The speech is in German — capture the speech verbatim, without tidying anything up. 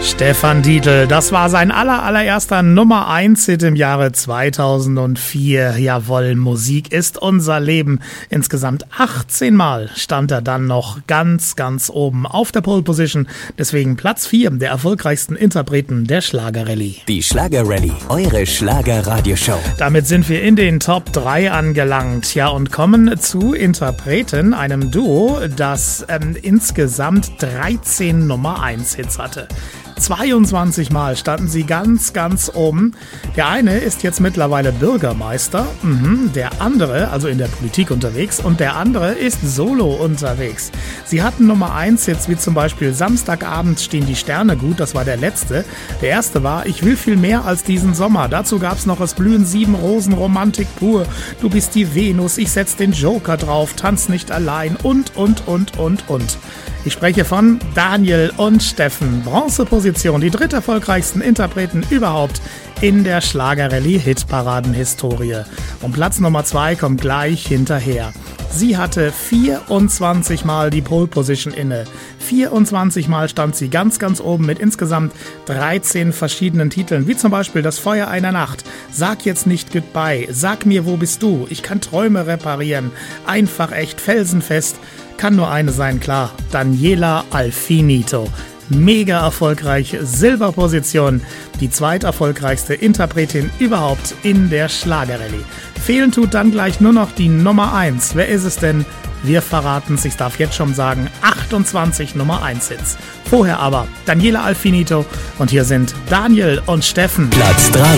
Stefan Dietl, das war sein aller, allererster Nummer eins Hit im Jahre zweitausendvier. Jawohl, Musik ist unser Leben. Insgesamt achtzehn Mal stand er dann noch ganz, ganz oben auf der Pole Position. Deswegen Platz vier der erfolgreichsten Interpreten der Schlager-Rallye. Die Schlager-Rallye, eure Schlager-Radioshow. Damit sind wir in den Top drei angelangt. Ja, und kommen zu Interpreten, einem Duo, das ähm, insgesamt dreizehn Nummer eins Hits hatte. zweiundzwanzig Mal standen sie ganz, ganz oben. Der eine ist jetzt mittlerweile Bürgermeister, mhm, der andere, also in der Politik unterwegs, und der andere ist solo unterwegs. Sie hatten Nummer eins Hits, wie zum Beispiel Samstagabend stehen die Sterne gut, das war der letzte. Der erste war Ich will viel mehr als diesen Sommer. Dazu gab's noch Es blühen sieben Rosen, Romantik pur, Du bist die Venus, ich setz den Joker drauf, Tanz nicht allein und, und, und, und, und. Ich spreche von Daniel und Steffen. Bronzeposition, die dritterfolgreichsten Interpreten überhaupt in der Schlager-Rallye-Hitparaden-Historie. Und Platz Nummer zwei kommt gleich hinterher. Sie hatte vierundzwanzig Mal die Pole Position inne. vierundzwanzig Mal stand sie ganz, ganz oben mit insgesamt dreizehn verschiedenen Titeln, wie zum Beispiel Das Feuer einer Nacht, Sag jetzt nicht Goodbye, Sag mir, wo bist du, Ich kann Träume reparieren, Einfach echt, felsenfest. Kann nur eine sein, klar. Daniela Alfinito. Mega erfolgreich, Silberposition. Die zweiterfolgreichste Interpretin überhaupt in der Schlager-Rallye. Fehlen tut dann gleich nur noch die Nummer eins. Wer ist es denn? Wir verraten's, ich darf jetzt schon sagen, achtundzwanzig Nummer eins Hits. Vorher aber Daniela Alfinito und hier sind Daniel und Steffen. Platz drei.